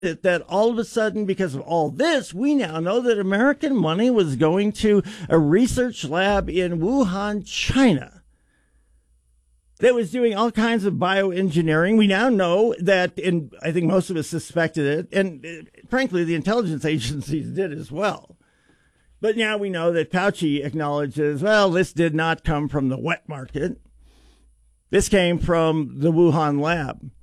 that all of a sudden, because of all this, we now know that American money was going to a research lab in Wuhan, China, that was doing all kinds of bioengineering. We now know that, and I think most of us suspected it, and frankly, the intelligence agencies did as well. But now we know that Fauci acknowledges, well, this did not come from the wet market. This came from the Wuhan lab.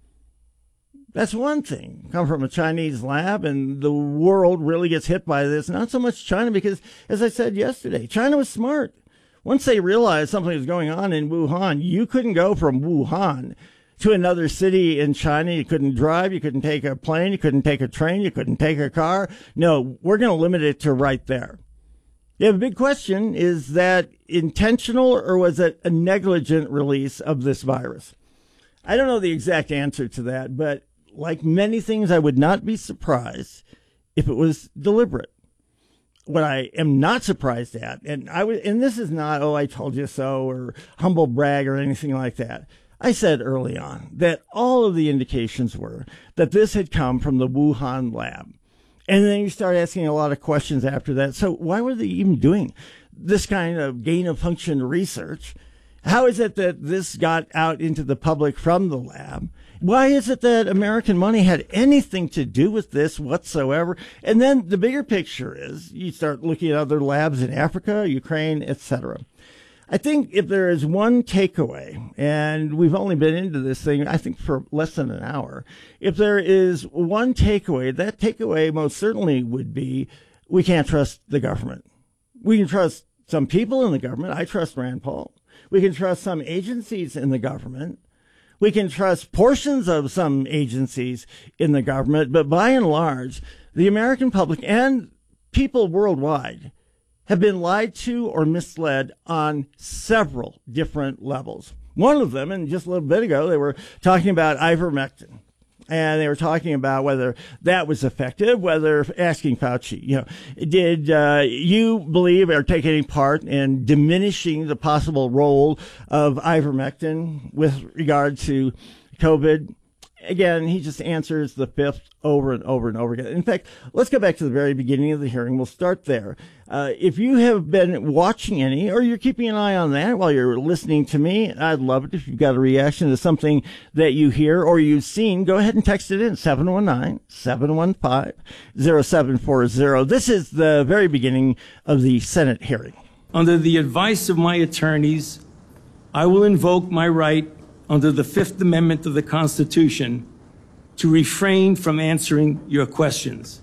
That's one thing. Come from a Chinese lab, and the world really gets hit by this. Not so much China, because, as I said yesterday, China was smart. Once they realized something was going on in Wuhan, you couldn't go from Wuhan to another city in China. You couldn't drive. You couldn't take a plane. You couldn't take a train. You couldn't take a car. No, we're going to limit it to right there. Yeah, the big question is that intentional, or was it a negligent release of this virus? I don't know the exact answer to that, but like many things, I would not be surprised if it was deliberate. What I am not surprised at, and this is not, oh, I told you so, or humble brag or anything like that. I said early on that all of the indications were that this had come from the Wuhan lab. And then you start asking a lot of questions after that. So why were they even doing this kind of gain of function research? How is it that this got out into the public from the lab? Why is it that American money had anything to do with this whatsoever? And then the bigger picture is you start looking at other labs in Africa, Ukraine, etc. I think if there is one takeaway, and we've only been into this thing, I think, for less than an hour, if there is one takeaway, that takeaway most certainly would be we can't trust the government. We can trust some people in the government. I trust Rand Paul. We can trust some agencies in the government. We can trust portions of some agencies in the government. But by and large, the American public and people worldwide have been lied to or misled on several different levels. One of them, and just a little bit ago, they were talking about ivermectin. And they were talking about whether that was effective, whether asking Fauci, did you believe or take any part in diminishing the possible role of ivermectin with regard to COVID? Again, he just answers the fifth over and over and over again. In fact, let's go back to the very beginning of the hearing. We'll start there. If you have been watching any, or you're keeping an eye on that while you're listening to me, I'd love it if you've got a reaction to something that you hear or you've seen. Go ahead and text it in, 719-715-0740. This is the very beginning of the Senate hearing. Under the advice of my attorneys, I will invoke my right under the Fifth Amendment of the Constitution to refrain from answering your questions.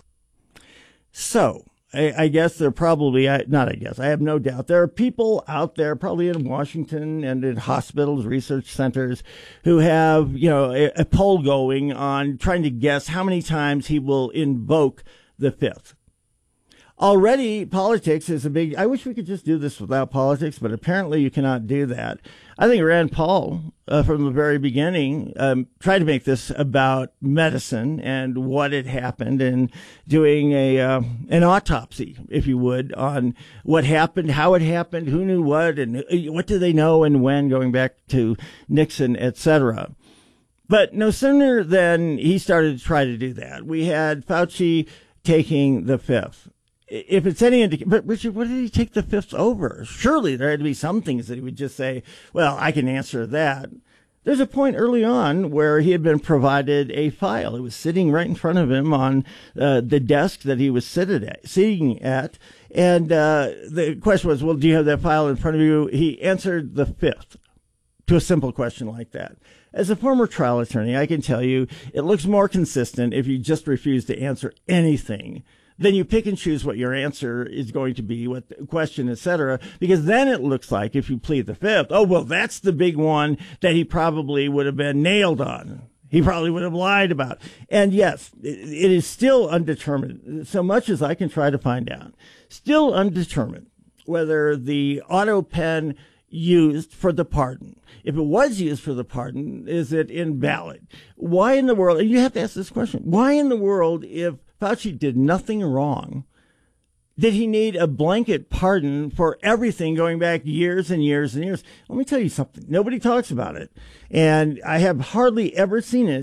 So, I guess there probably, I have no doubt, there are people out there, probably in Washington and in hospitals, research centers, who have, a poll going on trying to guess how many times he will invoke the fifth. Already, politics is a big, I wish we could just do this without politics, but apparently you cannot do that. I think Rand Paul, from the very beginning, tried to make this about medicine and what had happened, and doing an autopsy, if you would, on what happened, how it happened, who knew what, and what do they know and when, going back to Nixon, etc. But no sooner than he started to try to do that, we had Fauci taking the fifth. If it's any indication, but Richard, what did he take the fifth over? Surely there had to be some things that he would just say, well, I can answer that. There's a point early on where he had been provided a file. It was sitting right in front of him on the desk that he was sitting at. And the question was, well, do you have that file in front of you? He answered the fifth to a simple question like that. As a former trial attorney, I can tell you it looks more consistent if you just refuse to answer anything. Then you pick and choose what your answer is going to be, what the question, etc. Because then it looks like if you plead the fifth, oh, well, that's the big one that he probably would have been nailed on. He probably would have lied about. And yes, it is still undetermined, so much as I can try to find out. Still undetermined whether the auto pen used for the pardon, if it was used for the pardon, is it invalid? Why in the world, and you have to ask this question, why in the world, if Fauci did nothing wrong, did he need a blanket pardon for everything going back years and years and years? Let me tell you something. Nobody talks about it. And I have hardly ever seen it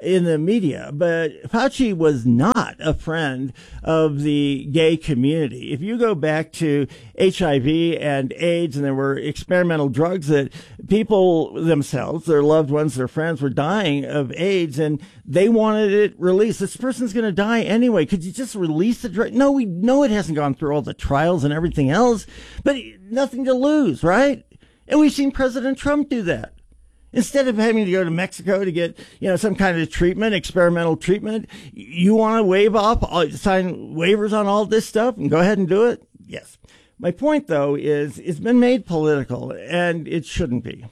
in the media, but Fauci was not a friend of the gay community. If you go back to HIV and AIDS, and there were experimental drugs that people themselves, their loved ones, their friends were dying of AIDS, and they wanted it released. This person's going to die anyway. Could you just release the drug? No, we know it hasn't gone through all the trials and everything else, but nothing to lose, right? And we've seen President Trump do that. Instead of having to go to Mexico to get, some kind of treatment, experimental treatment, you want to waive off, sign waivers on all this stuff and go ahead and do it? Yes. My point, though, is it's been made political, and it shouldn't be.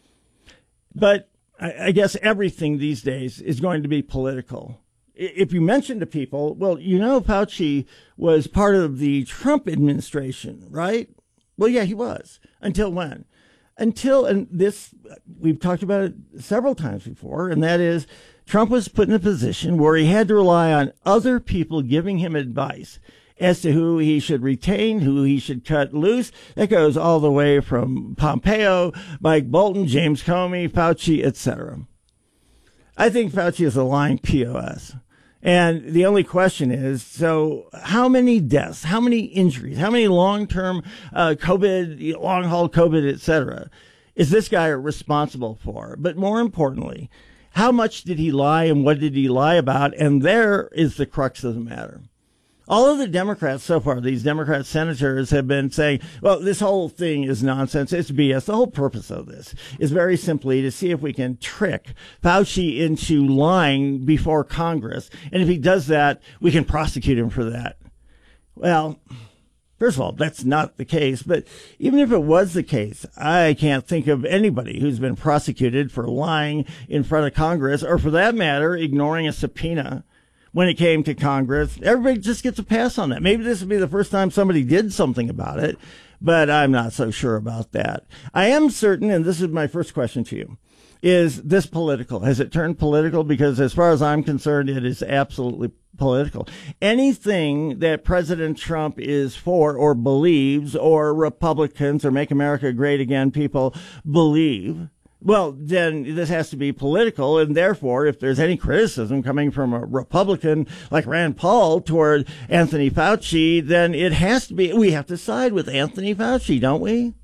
But I guess everything these days is going to be political. If you mention to people, well, Fauci was part of the Trump administration, right? Well, yeah, he was. Until when? And this, we've talked about it several times before, and that is Trump was put in a position where he had to rely on other people giving him advice as to who he should retain, who he should cut loose. That goes all the way from Pompeo, Mike Bolton, James Comey, Fauci, etc. I think Fauci is a lying POS. And the only question is, so how many deaths, how many injuries, how many long-term COVID, long-haul COVID, et cetera, is this guy responsible for? But more importantly, how much did he lie and what did he lie about? And there is the crux of the matter. All of the Democrats so far, these Democrat senators have been saying, well, this whole thing is nonsense. It's BS. The whole purpose of this is very simply to see if we can trick Fauci into lying before Congress. And if he does that, we can prosecute him for that. Well, first of all, that's not the case. But even if it was the case, I can't think of anybody who's been prosecuted for lying in front of Congress, or for that matter, ignoring a subpoena. When it came to Congress, everybody just gets a pass on that. Maybe this would be the first time somebody did something about it, but I'm not so sure about that. I am certain, and this is my first question to you, is this political? Has it turned political? Because as far as I'm concerned, it is absolutely political. Anything that President Trump is for or believes, or Republicans or Make America Great Again people believe, well, then this has to be political, and therefore, if there's any criticism coming from a Republican like Rand Paul toward Anthony Fauci, then it has to be, we have to side with Anthony Fauci, don't we?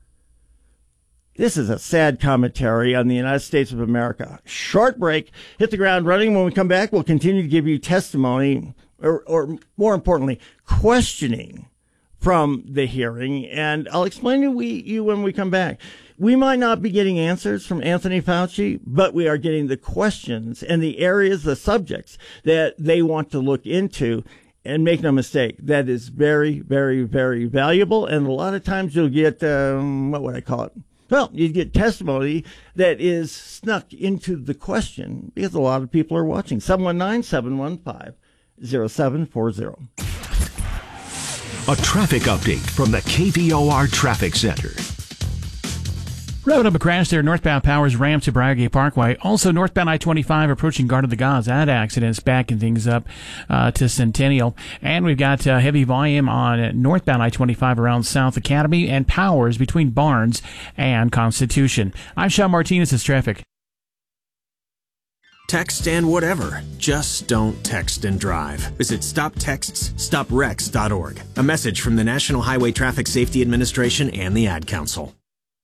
This is a sad commentary on the United States of America. Short break, hit the ground running. When we come back, we'll continue to give you testimony, or more importantly, questioning from the hearing, and I'll explain to you when we come back. We might not be getting answers from Anthony Fauci, but we are getting the questions and the areas, the subjects that they want to look into. And make no mistake, that is very, very, very valuable. And a lot of times you'll get, what would I call it? Well, you get testimony that is snuck into the question because a lot of people are watching. 719-715-0740. A traffic update from the KVOR Traffic Center. Wrapping up a crash there, northbound Powers ramp to Briargate Parkway. Also, northbound I-25 approaching Garden of the Gods. That accident's backing things up to Centennial. And we've got heavy volume on northbound I-25 around South Academy, and Powers between Barnes and Constitution. I'm Sean Martinez. This is traffic. Text and whatever. Just don't text and drive. Visit StopTextsStopWrecks.org. A message from the National Highway Traffic Safety Administration and the Ad Council.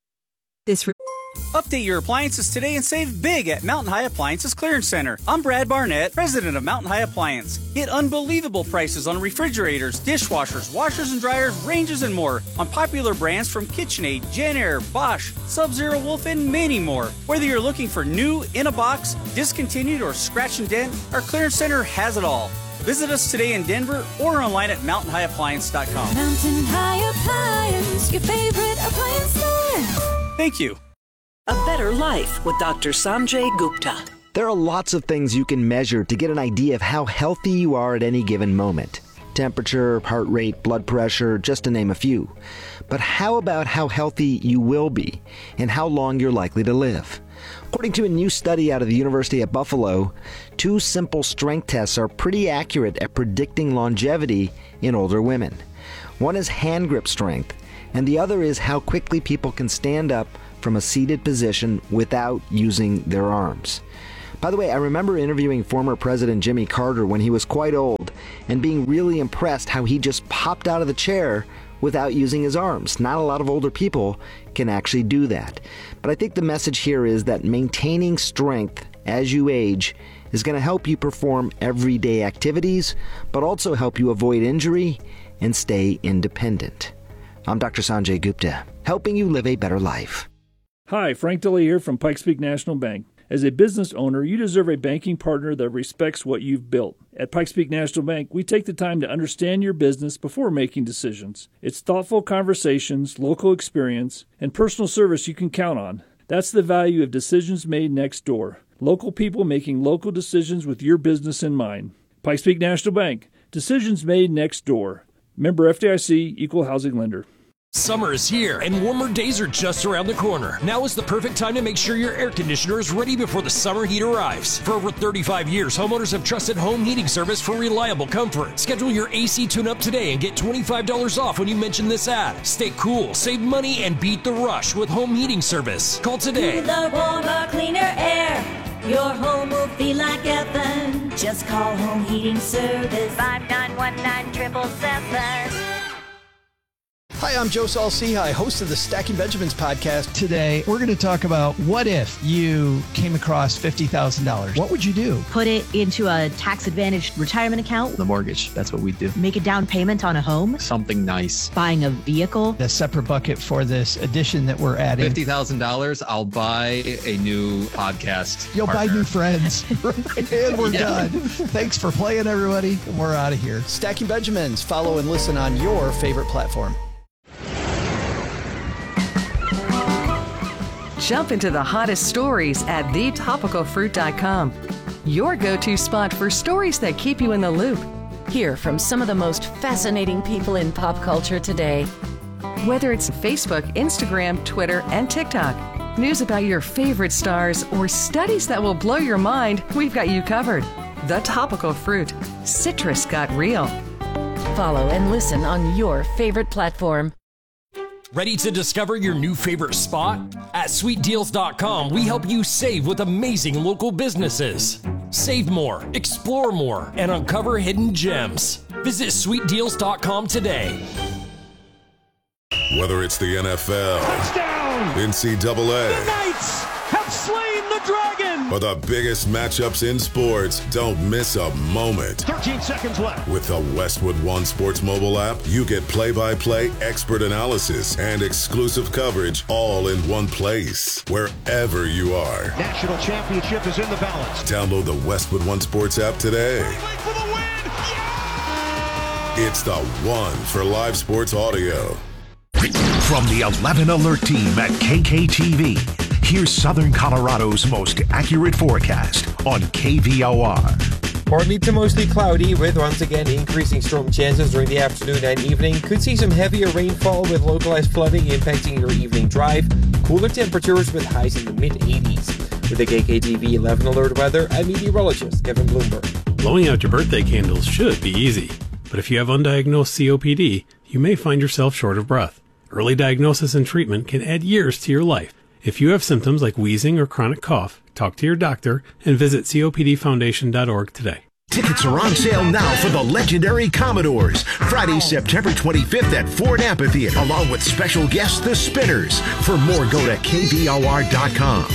Update your appliances today and save big at Mountain High Appliances Clearance Center. I'm Brad Barnett, president of Mountain High Appliance. Get unbelievable prices on refrigerators, dishwashers, washers and dryers, ranges, and more on popular brands from KitchenAid, JennAir, Bosch, Sub-Zero Wolf, and many more. Whether you're looking for new, in a box, discontinued, or scratch and dent, our Clearance Center has it all. Visit us today in Denver or online at mountainhighappliance.com. Mountain High Appliance, your favorite appliance store. Thank you. A Better Life with Dr. Sanjay Gupta. There are lots of things you can measure to get an idea of how healthy you are at any given moment. Temperature, heart rate, blood pressure, just to name a few. But how about how healthy you will be and how long you're likely to live? According to a new study out of the University at Buffalo, 2 simple strength tests are pretty accurate at predicting longevity in older women. One is hand grip strength, and the other is how quickly people can stand up from a seated position without using their arms. By the way, I remember interviewing former President Jimmy Carter when he was quite old and being really impressed how he just popped out of the chair without using his arms. Not a lot of older people can actually do that. But I think the message here is that maintaining strength as you age is going to help you perform everyday activities, but also help you avoid injury and stay independent. I'm Dr. Sanjay Gupta, helping you live a better life. Hi, Frank DeLay here from Pikes Peak National Bank. As a business owner, you deserve a banking partner that respects what you've built. At Pikes Peak National Bank, we take the time to understand your business before making decisions. It's thoughtful conversations, local experience, and personal service you can count on. That's the value of decisions made next door. Local people making local decisions with your business in mind. Pikes Peak National Bank. Decisions made next door. Member FDIC, Equal Housing Lender. Summer is here, and warmer days are just around the corner. Now is the perfect time to make sure your air conditioner is ready before the summer heat arrives. For over 35 years, homeowners have trusted Home Heating Service for reliable comfort. Schedule your AC tune-up today and get $25 off when you mention this ad. Stay cool, save money, and beat the rush with Home Heating Service. Call today. Cooler, warmer, cleaner air. Your home will feel like heaven. Just call Home Heating Service. 5919-777. Hi, I'm Joe Saul-Sehy, host of the Stacking Benjamins podcast. Today, we're going to talk about what if you came across $50,000? What would you do? Put it into a tax-advantaged retirement account. The mortgage, that's what we do. Make a down payment on a home. Something nice. Buying a vehicle. A separate bucket for this addition that we're adding. $50,000, I'll buy a new podcast You'll partner. buy new friends. And we're done. Thanks for playing, everybody. We're out of here. Stacking Benjamins. Follow and listen on your favorite platform. Jump into the hottest stories at thetopicalfruit.com. Your go-to spot for stories that keep you in the loop. Hear from some of the most fascinating people in pop culture today. Whether it's Facebook, Instagram, Twitter, and TikTok, news about your favorite stars, or studies that will blow your mind, we've got you covered. The Topical Fruit. Citrus got real. Follow and listen on your favorite platform. Ready to discover your new favorite spot? At sweetdeals.com, we help you save with amazing local businesses. Save more, explore more, and uncover hidden gems. Visit sweetdeals.com today. Whether it's the NFL, touchdown, NCAA, the Knights have slain the dragon, or the biggest matchups in sports, don't miss a moment. 13 seconds left. With the Westwood One Sports mobile app, you get play-by-play expert analysis and exclusive coverage all in one place, wherever you are. National championship is in the balance. Download the Westwood One Sports app today. For the win. Yeah! It's the one for live sports audio. From the 11 Alert team at KKTV, here's Southern Colorado's most accurate forecast on KVOR. Partly to mostly cloudy with once again increasing storm chances during the afternoon and evening. Could see some heavier rainfall with localized flooding impacting your evening drive. Cooler temperatures with highs in the mid-80s. With the KKTV 11 Alert weather, I'm meteorologist Kevin Bloomberg. Blowing out your birthday candles should be easy, but if you have undiagnosed COPD, you may find yourself short of breath. Early diagnosis and treatment can add years to your life. If you have symptoms like wheezing or chronic cough, talk to your doctor and visit COPDfoundation.org today. Tickets are on sale now for the legendary Commodores, Friday, September 25th at Ford Amphitheater, along with special guests, the Spinners. For more, go to KVOR.com.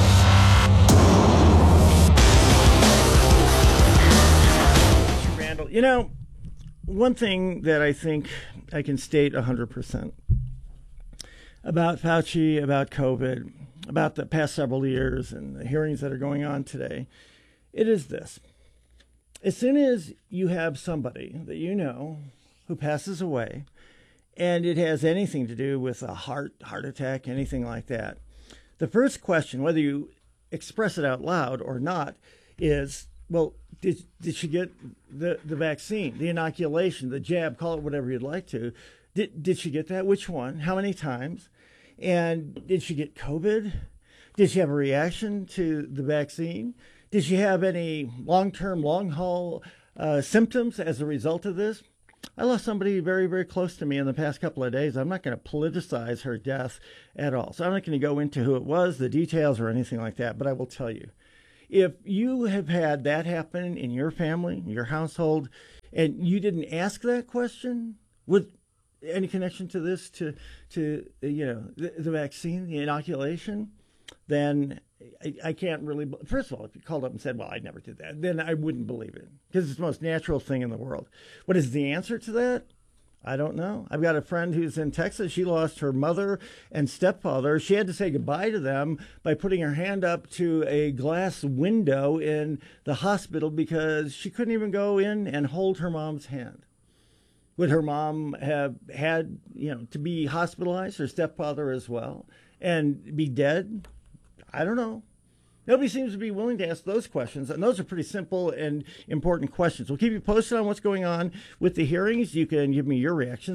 Randall, you know, one thing that I think I can state 100% about Fauci, about COVID, about the past several years and the hearings that are going on today, it is this. As soon as you have somebody that you know who passes away and it has anything to do with a heart attack, anything like that, the first question, whether you express it out loud or not, is, well, did she get the vaccine, the inoculation, the jab, call it whatever you'd like to? Did she get that? Which one? How many times? And did she get COVID? Did she have a reaction to the vaccine? Did she have any long-term, long-haul symptoms as a result of this? I lost somebody very, very close to me in the past couple of days. I'm not going to politicize her death at all. So I'm not going to go into who it was, the details, or anything like that. But I will tell you, if you have had that happen in your family, your household, and you didn't ask that question with any connection to this, to the vaccine, the inoculation, then I can't really. First of all, if you called up and said, well, I never did that, then I wouldn't believe it, because it's the most natural thing in the world. What is the answer to that? I don't know. I've got a friend who's in Texas. She lost her mother and stepfather. She had to say goodbye to them by putting her hand up to a glass window in the hospital because she couldn't even go in and hold her mom's hand. Would her mom have had, to be hospitalized, her stepfather as well, and be dead? I don't know. Nobody seems to be willing to ask those questions, and those are pretty simple and important questions. We'll keep you posted on what's going on with the hearings. You can give me your reaction,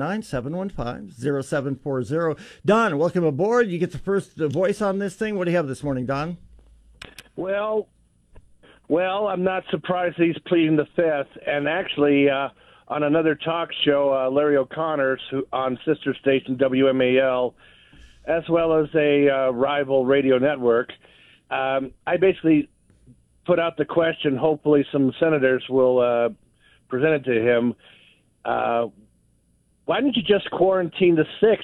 719-715-0740. Don, welcome aboard. You get the first voice on this thing. What do you have this morning, Don? Well, I'm not surprised he's pleading the fifth, and actually on another talk show, Larry O'Connor's on sister station WMAL, as well as a rival radio network, I basically put out the question. Hopefully some senators will present it to him. Why didn't you just quarantine the sick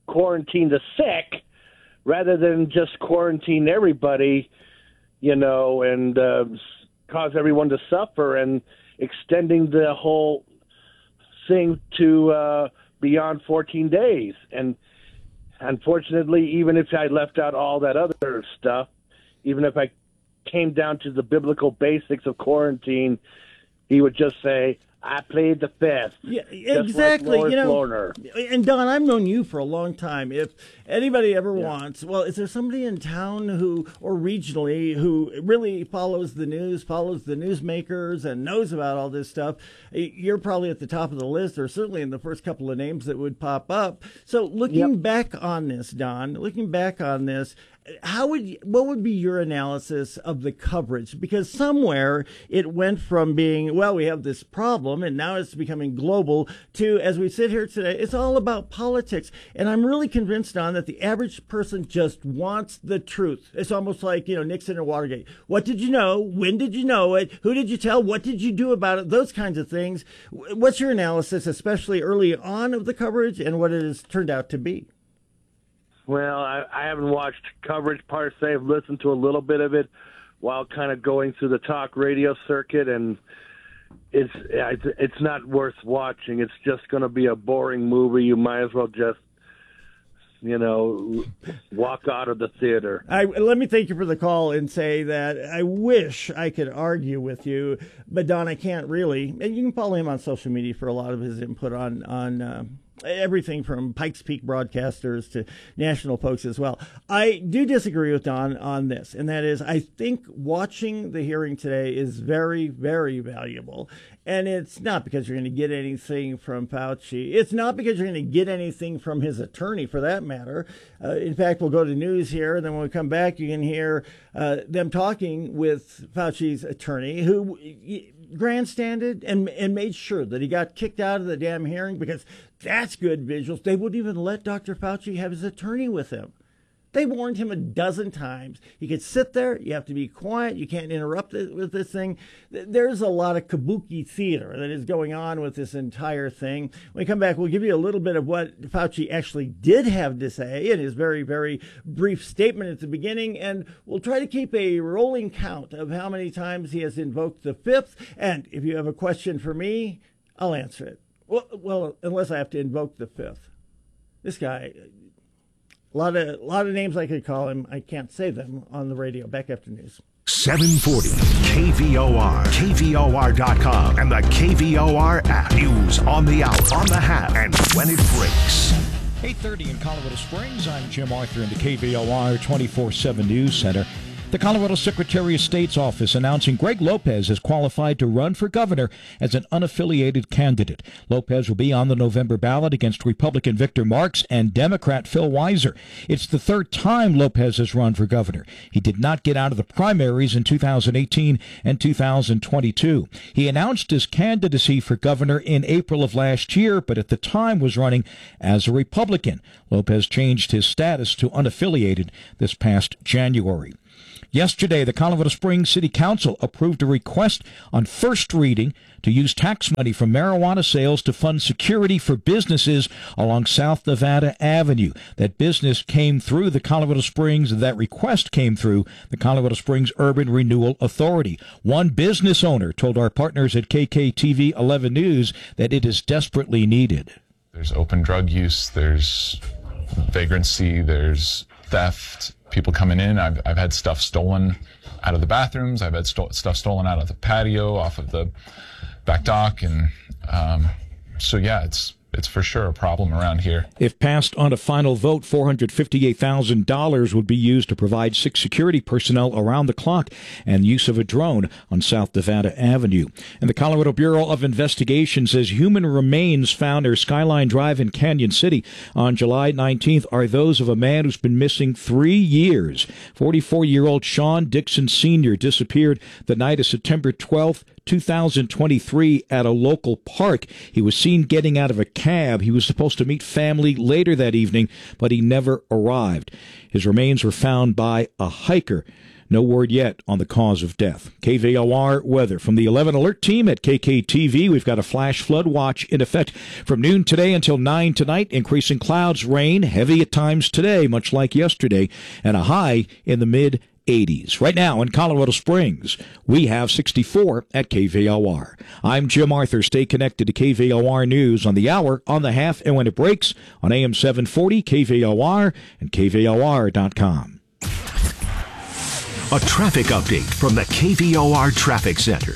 rather than just quarantine everybody, and cause everyone to suffer, and extending the whole thing to beyond 14 days? And unfortunately, even if I left out all that other stuff, even if I came down to the biblical basics of quarantine, he would just say, I played the fifth. Yeah, exactly. Like Loris Lerner. And Don, I've known you for a long time. If anybody ever wants, is there somebody in town or regionally who really follows the news, follows the newsmakers, and knows about all this stuff? You're probably at the top of the list, or certainly in the first couple of names that would pop up. So looking back on this, Don, what would be your analysis of the coverage? Because somewhere it went from being, we have this problem, and now it's becoming global, to, as we sit here today, it's all about politics. And I'm really convinced, Don, that the average person just wants the truth. It's almost like, Nixon and Watergate. What did you know? When did you know it? Who did you tell? What did you do about it? Those kinds of things. What's your analysis, especially early on, of the coverage and what it has turned out to be? Well, I haven't watched coverage per se. I've listened to a little bit of it while kind of going through the talk radio circuit, and it's not worth watching. It's just going to be a boring movie. You might as well just, walk out of the theater. Let me thank you for the call and say that I wish I could argue with you, but Don, I can't really. And you can follow him on social media for a lot of his input on everything from Pikes Peak broadcasters to national folks as well. I do disagree with Don on this, and that is, I think watching the hearing today is very, very valuable. And it's not because you're going to get anything from Fauci. It's not because you're going to get anything from his attorney, for that matter. In fact, we'll go to news here, and then when we come back, you can hear them talking with Fauci's attorney, who grandstanded and made sure that he got kicked out of the damn hearing, because that's good visuals. They wouldn't even let Dr. Fauci have his attorney with him. They warned him a dozen times. You could sit there. You have to be quiet. You can't interrupt it with this thing. There's a lot of kabuki theater that is going on with this entire thing. When we come back, we'll give you a little bit of what Fauci actually did have to say in his very, very brief statement at the beginning. And we'll try to keep a rolling count of how many times he has invoked the fifth. And if you have a question for me, I'll answer it. Well, unless I have to invoke the fifth. This guy... A lot of names I could call him. I can't say them on the radio. Back after news. 740 KVOR, KVOR.com, and the KVOR app. News on the hour, on the half, and when it breaks. 8:30 in Colorado Springs. I'm Jim Arthur in the KVOR 24/7 News Center. The Colorado Secretary of State's office announcing Greg Lopez is qualified to run for governor as an unaffiliated candidate. Lopez will be on the November ballot against Republican Victor Marx and Democrat Phil Weiser. It's the third time Lopez has run for governor. He did not get out of the primaries in 2018 and 2022. He announced his candidacy for governor in April of last year, but at the time was running as a Republican. Lopez changed his status to unaffiliated this past January. Yesterday, the Colorado Springs City Council approved a request on first reading to use tax money from marijuana sales to fund security for businesses along South Nevada Avenue. That business came through the Colorado Springs, that request came through the Colorado Springs Urban Renewal Authority. One business owner told our partners at KKTV 11 News that it is desperately needed. There's open drug use, there's vagrancy, there's theft, people coming in. I've had stuff stolen out of the bathrooms. I've had stuff stolen out of the patio, off of the back dock. And so, yeah, it's for sure a problem around here. If passed on a final vote, $458,000 would be used to provide 6 security personnel around the clock and use of a drone on South Nevada Avenue. And the Colorado Bureau of Investigation says human remains found near Skyline Drive in Canyon City on July 19th are those of a man who's been missing 3 years. 44-year-old Sean Dixon Sr. disappeared the night of September 12th, 2023 at a local park. He was seen getting out of a cab. He was supposed to meet family later that evening, but he never arrived. His remains were found by a hiker. No word yet on the cause of death. KVOR weather from the 11 Alert team at KKTV. We've got a flash flood watch in effect from noon today until 9 tonight. Increasing clouds, rain, heavy at times today, much like yesterday, and a high in the mid-80s. Right now in Colorado Springs, we have 64 at KVOR. I'm Jim Arthur. Stay connected to KVOR News on the hour, on the half, and when it breaks on AM 740, KVOR, and KVOR.com. A traffic update from the KVOR Traffic Center.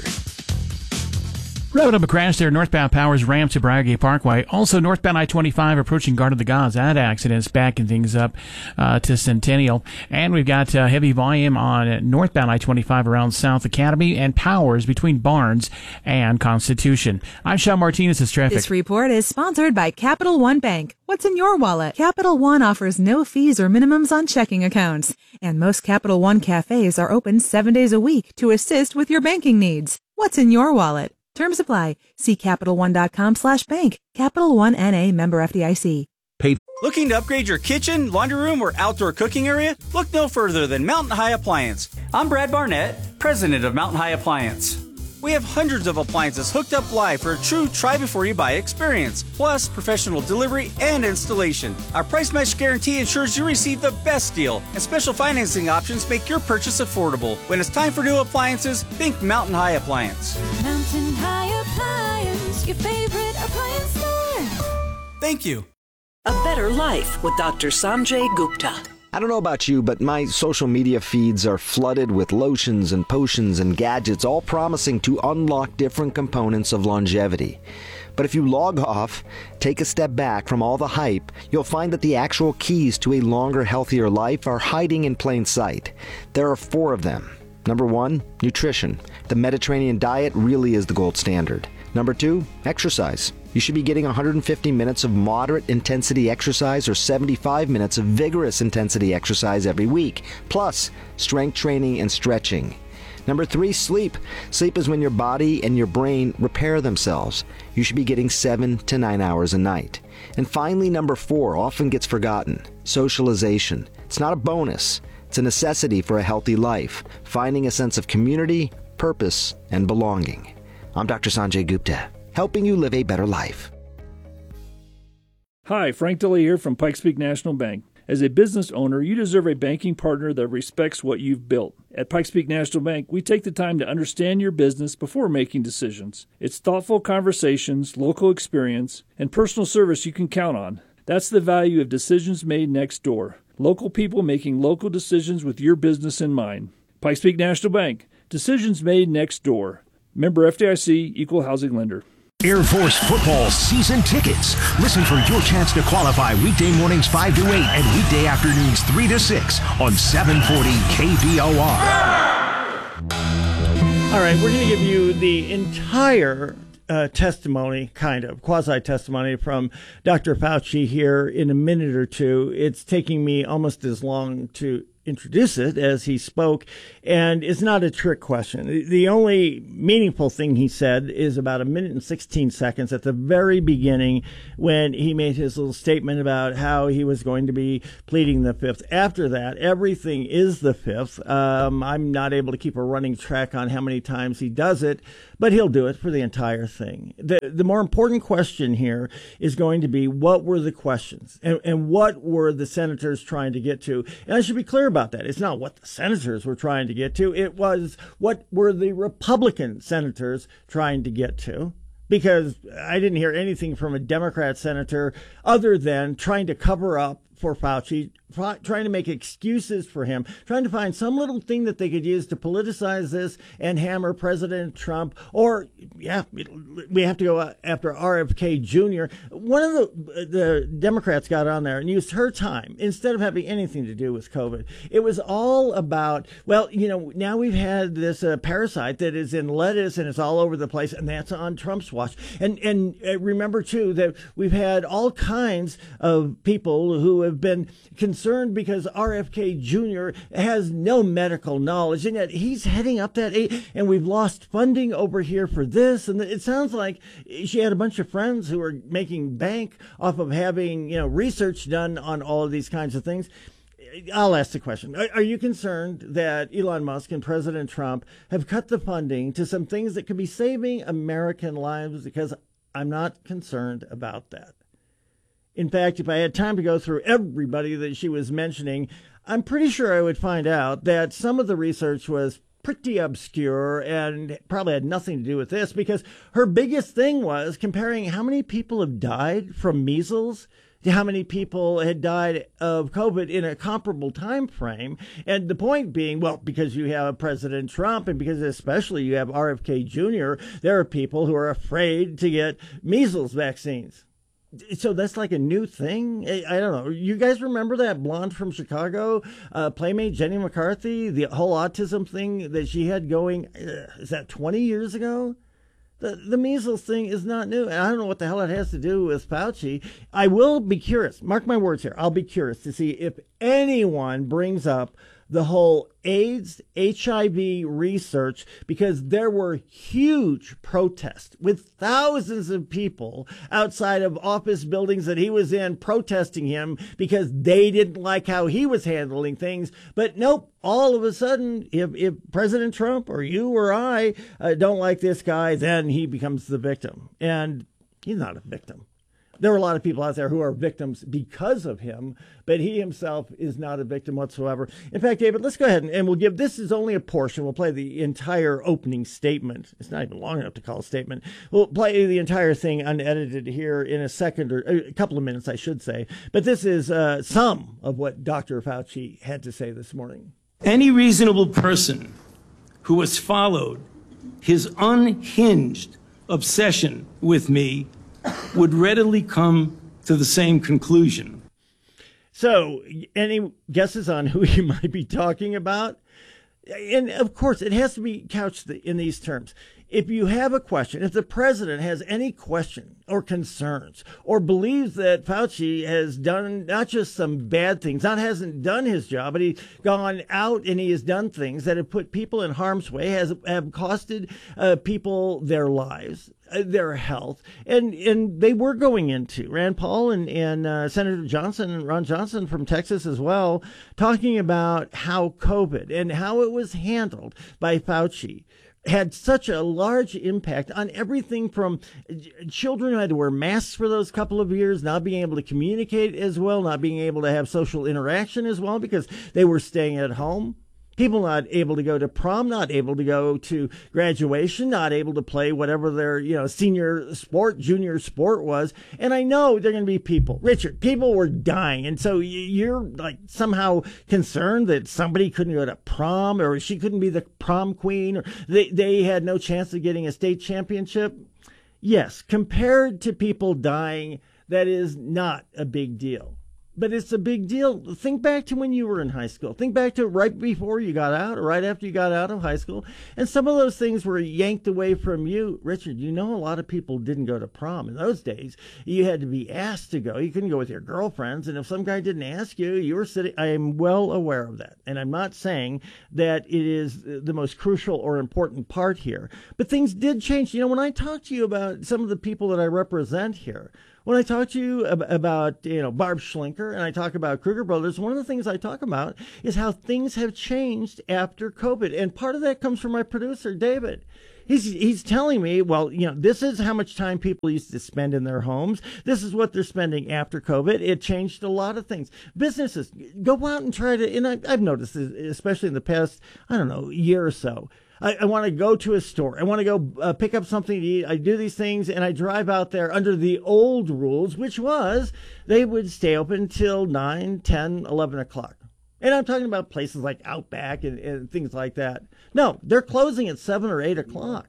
Wrapping up a crash there, northbound Powers ramp to Briargate Parkway. Also, northbound I-25 approaching Garden of the Gods. That accident's backing things up to Centennial. And we've got heavy volume on northbound I-25 around South Academy and Powers between Barnes and Constitution. I'm Sean Martinez. It's traffic. This report is sponsored by Capital One Bank. What's in your wallet? Capital One offers no fees or minimums on checking accounts. And most Capital One cafes are open 7 days a week to assist with your banking needs. What's in your wallet? Terms apply. See CapitalOne.com/bank. Capital One N.A. member FDIC. Looking to upgrade your kitchen, laundry room, or outdoor cooking area? Look no further than Mountain High Appliance. I'm Brad Barnett, president of Mountain High Appliance. We have hundreds of appliances hooked up live for a true try-before-you-buy experience, plus professional delivery and installation. Our price match guarantee ensures you receive the best deal, and special financing options make your purchase affordable. When it's time for new appliances, think Mountain High Appliance. Mountain High Appliance, your favorite appliance store. Thank you. A Better Life with Dr. Sanjay Gupta. I don't know about you, but my social media feeds are flooded with lotions and potions and gadgets, all promising to unlock different components of longevity. But if you log off, take a step back from all the hype, you'll find that the actual keys to a longer, healthier life are hiding in plain sight. There are 4 of them. Number 1, nutrition. The Mediterranean diet really is the gold standard. Number 2, exercise. You should be getting 150 minutes of moderate intensity exercise or 75 minutes of vigorous intensity exercise every week, plus strength training and stretching. Number 3, sleep. Sleep is when your body and your brain repair themselves. You should be getting 7 to 9 hours a night. And finally, number 4 often gets forgotten, socialization. It's not a bonus. It's a necessity for a healthy life, finding a sense of community, purpose, and belonging. I'm Dr. Sanjay Gupta, helping you live a better life. Hi, Frank Dilley here from Pikes Peak National Bank. As a business owner, you deserve a banking partner that respects what you've built. At Pikes Peak National Bank, we take the time to understand your business before making decisions. It's thoughtful conversations, local experience, and personal service you can count on. That's the value of decisions made next door. Local people making local decisions with your business in mind. Pikes Peak National Bank. Decisions made next door. Member FDIC, Equal Housing Lender. Air Force football season tickets. Listen for your chance to qualify weekday mornings 5 to 8 and weekday afternoons 3 to 6 on 740 KVOR. All right, we're going to give you the entire testimony, kind of, quasi-testimony from Dr. Fauci here in a minute or two. It's taking me almost as long to introduce it as he spoke, and it's not a trick question. The only meaningful thing he said is about 1 minute and 16 seconds at the very beginning when he made his little statement about how he was going to be pleading the fifth. After that, everything is the fifth. I'm not able to keep a running track on how many times he does it, but he'll do it for the entire thing. The more important question here is going to be, what were the questions and what were the senators trying to get to? And I should be clear about that. It's not what the senators were trying to get to. It was, what were the Republican senators trying to get to? Because I didn't hear anything from a Democrat senator other than trying to cover up for Fauci, trying to make excuses for him, trying to find some little thing that they could use to politicize this and hammer President Trump. Or, yeah, we have to go after RFK Jr. One of the Democrats got on there and used her time instead of having anything to do with COVID. It was all about, well, now we've had this parasite that is in lettuce and it's all over the place, and that's on Trump's watch. And remember, too, that we've had all kinds of people who have been concerned because RFK Jr. has no medical knowledge, and yet he's heading up that aid, and we've lost funding over here for this. And it sounds like she had a bunch of friends who were making bank off of having, research done on all of these kinds of things. I'll ask the question. Are you concerned that Elon Musk and President Trump have cut the funding to some things that could be saving American lives? Because I'm not concerned about that. In fact, if I had time to go through everybody that she was mentioning, I'm pretty sure I would find out that some of the research was pretty obscure and probably had nothing to do with this, because her biggest thing was comparing how many people have died from measles to how many people had died of COVID in a comparable time frame. And the point being, well, because you have President Trump and because especially you have RFK Jr., there are people who are afraid to get measles vaccines. So that's like a new thing. I don't know. You guys remember that blonde from Chicago, Playmate Jenny McCarthy, the whole autism thing that she had going? Is that 20 years ago? The measles thing is not new. And I don't know what the hell it has to do with Fauci. I will be curious. Mark my words here. I'll be curious to see if anyone brings up the whole AIDS, HIV research, because there were huge protests with thousands of people outside of office buildings that he was in protesting him because they didn't like how he was handling things. But nope, all of a sudden, if President Trump or you or I don't like this guy, then he becomes the victim. And he's not a victim. There are a lot of people out there who are victims because of him, but he himself is not a victim whatsoever. In fact, David, let's go ahead and we'll give, this is only a portion. We'll play the entire opening statement. It's not even long enough to call a statement. We'll play the entire thing unedited here in a second, or a couple of minutes, I should say. But this is some of what Dr. Fauci had to say this morning. Any reasonable person who has followed his unhinged obsession with me would readily come to the same conclusion. So, any guesses on who you might be talking about? And of course, it has to be couched in these terms. If you have a question, if the president has any question or concerns or believes that Fauci has done not just some bad things, hasn't done his job, but he's gone out and he has done things that have put people in harm's way, have costed people their lives, their health, and they were going into Rand Paul and Senator Johnson and Ron Johnson from Texas as well, talking about how COVID and how it was handled by Fauci had such a large impact on everything from children who had to wear masks for those couple of years, not being able to communicate as well, not being able to have social interaction as well because they were staying at home. People not able to go to prom, not able to go to graduation, not able to play whatever their, senior sport, junior sport was. And I know there are going to be people, Richard, people were dying. And so you're like somehow concerned that somebody couldn't go to prom or she couldn't be the prom queen or they had no chance of getting a state championship. Yes, compared to people dying, that is not a big deal. But it's a big deal. Think back to when you were in high school. Think back to right before you got out or right after you got out of high school. And some of those things were yanked away from you. Richard, you know a lot of people didn't go to prom. In those days, you had to be asked to go. You couldn't go with your girlfriends. And if some guy didn't ask you, you were sitting. I am well aware of that. And I'm not saying that it is the most crucial or important part here. But things did change. You know, when I talk to you about some of the people that I represent here, when I talk to you about, Barb Schlinker and I talk about Kruger Brothers, one of the things I talk about is how things have changed after COVID. And part of that comes from my producer, David. He's telling me, well, this is how much time people used to spend in their homes. This is what they're spending after COVID. It changed a lot of things. Businesses, go out and try to, and I've noticed this, especially in the past, year or so. I want to go to a store. I want to go pick up something to eat. I do these things, and I drive out there under the old rules, which was they would stay open till 9, 10, 11 o'clock. And I'm talking about places like Outback and things like that. No, they're closing at 7 or 8 o'clock.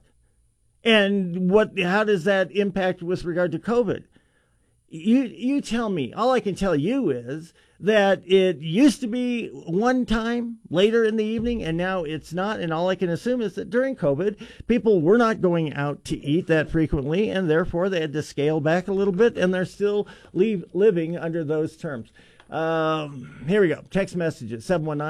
And how does that impact with regard to COVID? You tell me. All I can tell you is that it used to be one time later in the evening, and now it's not. And all I can assume is that during COVID, people were not going out to eat that frequently, and therefore they had to scale back a little bit, and they're still living under those terms. Here we go. Text messages,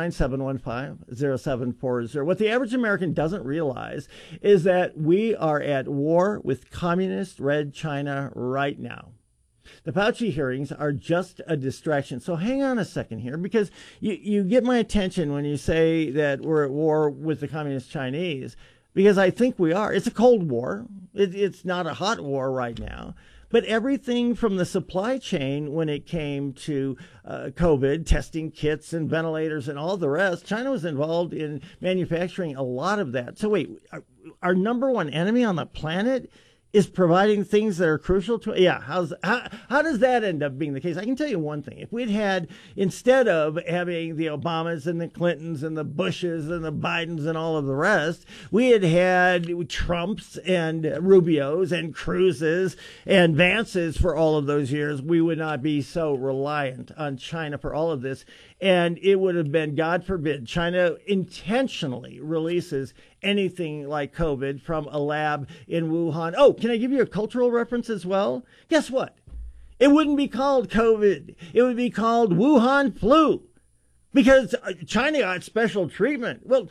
719-715-0740. What the average American doesn't realize is that we are at war with communist Red China right now. The Fauci hearings are just a distraction. So hang on a second here, because you get my attention when you say that we're at war with the communist Chinese, because I think we are. It's a Cold War. It's not a hot war right now. But everything from the supply chain when it came to COVID, testing kits and ventilators and all the rest, China was involved in manufacturing a lot of that. So wait, our number one enemy on the planet is providing things that are crucial to it. Yeah, how does that end up being the case? I can tell you one thing. If we'd had, instead of having the Obamas and the Clintons and the Bushes and the Bidens and all of the rest, we had Trumps and Rubios and Cruzes and Vances for all of those years, we would not be so reliant on China for all of this. And it would have been, God forbid, China intentionally releases anything like COVID from a lab in Wuhan. Oh, can I give you a cultural reference as well? Guess what? It wouldn't be called COVID. It would be called Wuhan flu, because China got special treatment. Well,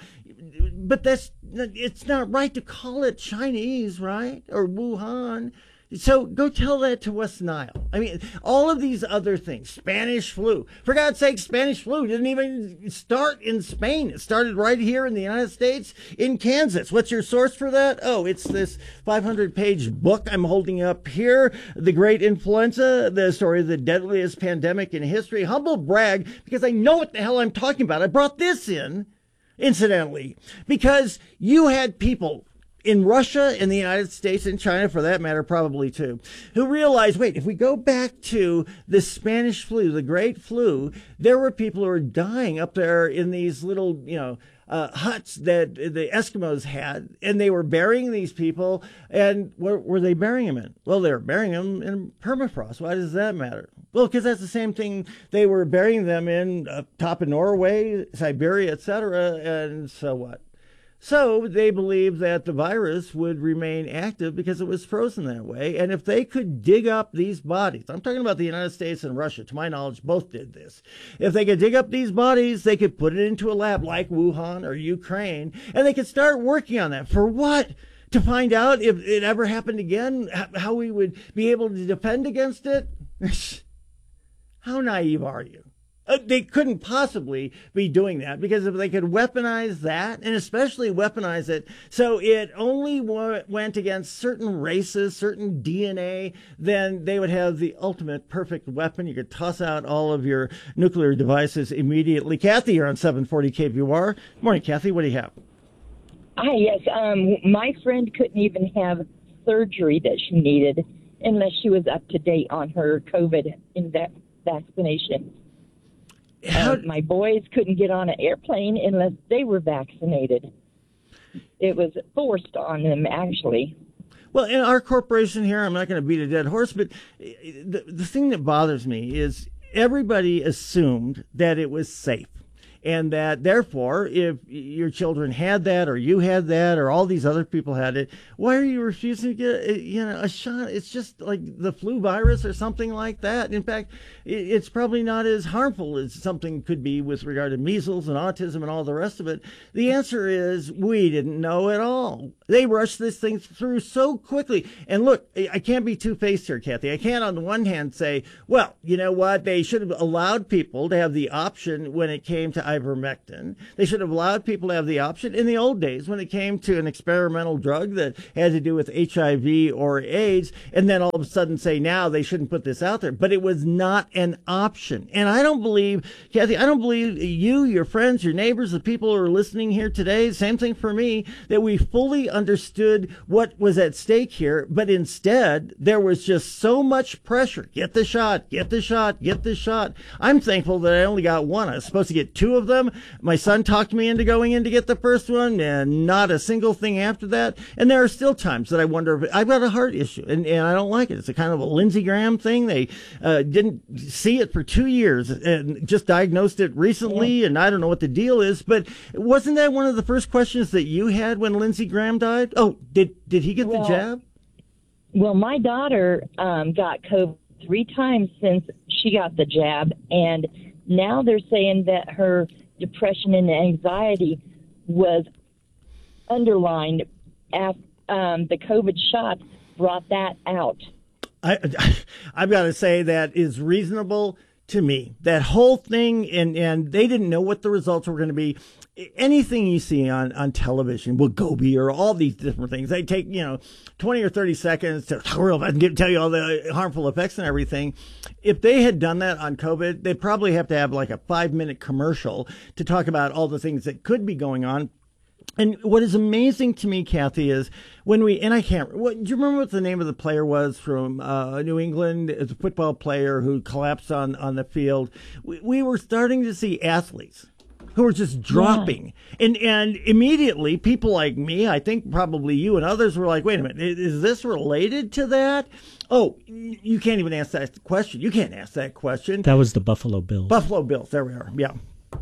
but it's not right to call it Chinese, right? Or Wuhan. So go tell that to West Nile. I mean, all of these other things, Spanish flu. For God's sake, Spanish flu didn't even start in Spain. It started right here in the United States, in Kansas. What's your source for that? Oh, it's this 500-page book I'm holding up here, The Great Influenza, the story of the deadliest pandemic in history. Humble brag, because I know what the hell I'm talking about. I brought this in, incidentally, because you had people in Russia, in the United States, in China, for that matter, probably too, who realized, wait, if we go back to the Spanish flu, the Great Flu, there were people who were dying up there in these little, huts that the Eskimos had, and they were burying these people. And where were they burying them in? Well, they were burying them in permafrost. Why does that matter? Well, because that's the same thing they were burying them in, top of Norway, Siberia, etc. And so what? So they believed that the virus would remain active because it was frozen that way. And if they could dig up these bodies, I'm talking about the United States and Russia, to my knowledge, both did this. If they could dig up these bodies, they could put it into a lab like Wuhan or Ukraine, and they could start working on that. For what? To find out if it ever happened again, how we would be able to defend against it? How naive are you? They couldn't possibly be doing that, because if they could weaponize that, and especially weaponize it so it only went against certain races, certain DNA, then they would have the ultimate perfect weapon. You could toss out all of your nuclear devices immediately. Kathy, you're on 740 KVOR. Morning, Kathy. What do you have? Hi, yes. My friend couldn't even have surgery that she needed unless she was up to date on her COVID vaccination. My boys couldn't get on an airplane unless they were vaccinated. It was forced on them, actually. Well, in our corporation here, I'm not going to beat a dead horse, but the thing that bothers me is everybody assumed that it was safe. And that, therefore, if your children had that, or you had that, or all these other people had it, why are you refusing to get, a shot? It's just like the flu virus or something like that. In fact, it's probably not as harmful as something could be with regard to measles and autism and all the rest of it. The answer is we didn't know at all. They rushed this thing through so quickly. And look, I can't be two-faced here, Kathy. I can't on the one hand say, well, you know what? They should have allowed people to have the option when it came to ivermectin. They should have allowed people to have the option in the old days when it came to an experimental drug that had to do with HIV or AIDS, and then all of a sudden say now they shouldn't put this out there. But it was not an option. And I don't believe, Kathy, I don't believe you, your friends, your neighbors, the people who are listening here today, same thing for me, that we fully understood what was at stake here. But instead, there was just so much pressure. Get the shot, get the shot, get the shot. I'm thankful that I only got one. I was supposed to get two of them. My son talked me into going in to get the first one, and not a single thing after that. And there are still times that I wonder if I've got a heart issue, and I don't like it. It's a kind of a Lindsey Graham thing. They didn't see it for 2 years and just diagnosed it recently, and I don't know what the deal is. But wasn't that one of the first questions that you had when Lindsey Graham died? Oh, did he get the jab? Well, my daughter got COVID 3 times since she got the jab, and now they're saying that her depression and anxiety was underlined after the COVID shot brought that out. I've got to say that is reasonable to me. That whole thing, and they didn't know what the results were going to be. Anything you see on television, Wegovy or all these different things, they take 20 or 30 seconds to tell you all the harmful effects and everything. If they had done that on COVID, they'd probably have to have like a 5-minute commercial to talk about all the things that could be going on. And what is amazing to me, Kathy, is when do you remember what the name of the player was from New England? It's a football player who collapsed on the field. We were starting to see athletes who were just dropping. Yeah. And immediately people like me, I think probably you and others, were like, wait a minute, is this related to that? Oh, you can't even ask that question. You can't ask that question. That was the Buffalo Bills. Buffalo Bills. There we are. Yeah.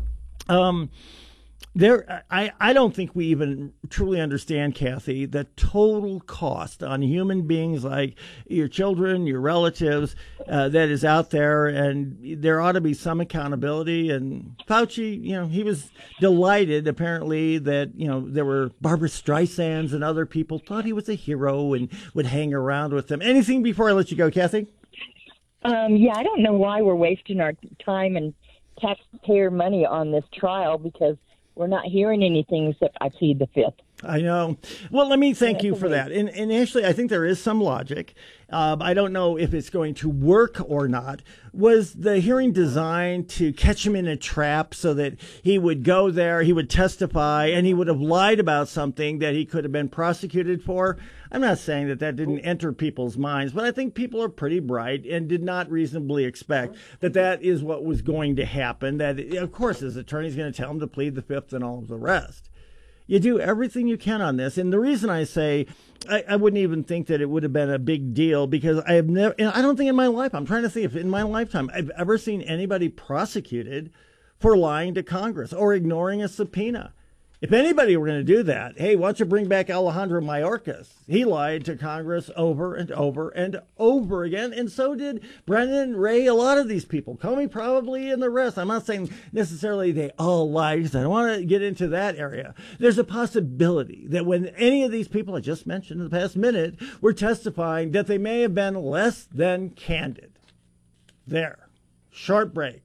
I don't think we even truly understand, Kathy, the total cost on human beings like your children, your relatives, that is out there, and there ought to be some accountability. And Fauci, he was delighted, apparently, that, there were Barbara Streisands and other people thought he was a hero and would hang around with them. Anything before I let you go, Kathy? I don't know why we're wasting our time and taxpayer money on this trial, because we're not hearing anything except I plead the fifth. I know. Well, let me thank you for that. And actually, I think there is some logic. I don't know if it's going to work or not. Was the hearing designed to catch him in a trap so that he would go there, he would testify, and he would have lied about something that he could have been prosecuted for? I'm not saying that didn't enter people's minds, but I think people are pretty bright and did not reasonably expect that is what was going to happen. That, of course, his attorney's going to tell him to plead the fifth and all of the rest. You do everything you can on this. And the reason I say I wouldn't even think that it would have been a big deal, because I have never, and I don't think in my life, I'm trying to think if in my lifetime I've ever seen anybody prosecuted for lying to Congress or ignoring a subpoena. If anybody were going to do that, hey, why don't you bring back Alejandro Mayorkas? He lied to Congress over and over and over again, and so did Brennan, Ray, a lot of these people. Comey probably, and the rest. I'm not saying necessarily they all lied, because I don't want to get into that area. There's a possibility that when any of these people I just mentioned in the past minute were testifying, that they may have been less than candid. There. Short break.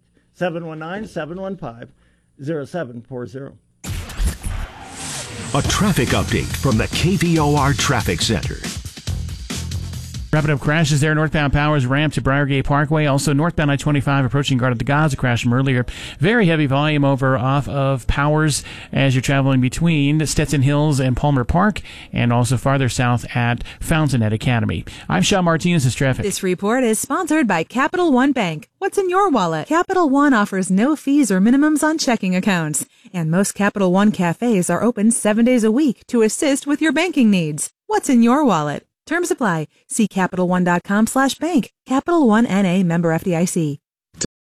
719-715-0740. A traffic update from the KVOR Traffic Center. Wrapping up crashes there. Northbound Powers ramp to Briargate Parkway. Also northbound I-25 approaching Garden of the Gods. A crash from earlier. Very heavy volume over off of Powers as you're traveling between Stetson Hills and Palmer Park, and also farther south at Fountainhead Academy. I'm Sean Martinez. This traffic. This report is sponsored by Capital One Bank. What's in your wallet? Capital One offers no fees or minimums on checking accounts. And most Capital One cafes are open 7 days a week to assist with your banking needs. What's in your wallet? Terms apply. See CapitalOne.com/bank. Capital One N.A. member FDIC.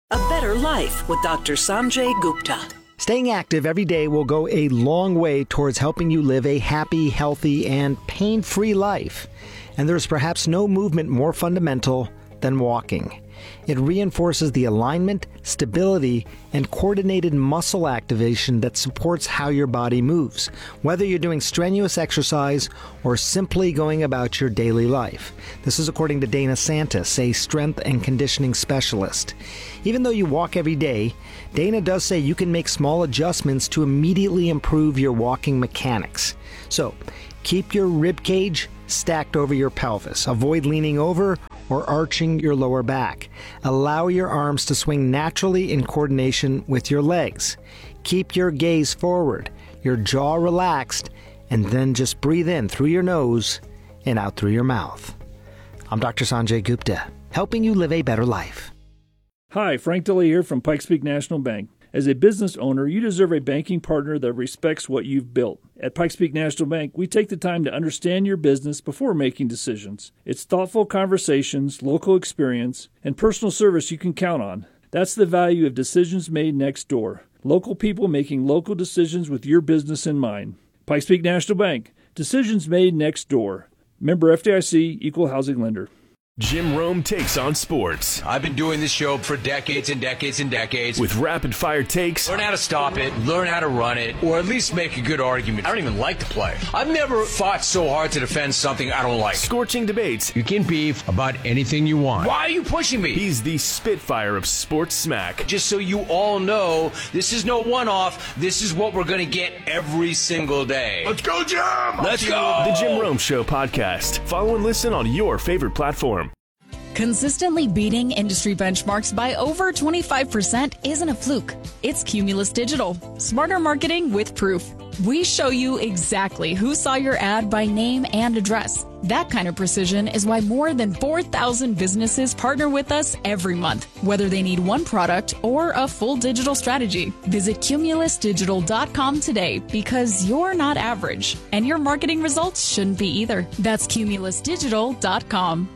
A better life with Dr. Sanjay Gupta. Staying active every day will go a long way towards helping you live a happy, healthy, and pain-free life. And there's perhaps no movement more fundamental than walking. It reinforces the alignment, stability, and coordinated muscle activation that supports how your body moves, whether you're doing strenuous exercise or simply going about your daily life. This is according to Dana Santis, a strength and conditioning specialist. Even though you walk every day, Dana does say you can make small adjustments to immediately improve your walking mechanics. So, keep your rib cage stacked over your pelvis. Avoid leaning over or arching your lower back. Allow your arms to swing naturally in coordination with your legs. Keep your gaze forward, your jaw relaxed, and then just breathe in through your nose and out through your mouth. I'm Dr. Sanjay Gupta, helping you live a better life. Hi, Frank Dilly here from Pikes Peak National Bank. As a business owner, you deserve a banking partner that respects what you've built. At Pikes Peak National Bank, we take the time to understand your business before making decisions. It's thoughtful conversations, local experience, and personal service you can count on. That's the value of decisions made next door. Local people making local decisions with your business in mind. Pikes Peak National Bank. Decisions made next door. Member FDIC, Equal Housing Lender. Jim Rome takes on sports. I've been doing this show for decades and decades and decades. With rapid-fire takes. Learn how to stop it, learn how to run it, or at least make a good argument. I don't even like the play. I've never fought so hard to defend something I don't like. Scorching debates. You can beef about anything you want. Why are you pushing me? He's the Spitfire of sports smack. Just so you all know, this is no one-off. This is what we're going to get every single day. Let's go, Jim! Let's go! The Jim Rome Show podcast. Follow and listen on your favorite platform. Consistently beating industry benchmarks by over 25% isn't a fluke. It's Cumulus Digital. Smarter marketing with proof. We show you exactly who saw your ad by name and address. That kind of precision is why more than 4,000 businesses partner with us every month, whether they need one product or a full digital strategy. Visit cumulusdigital.com today because you're not average, and your marketing results shouldn't be either. That's cumulusdigital.com.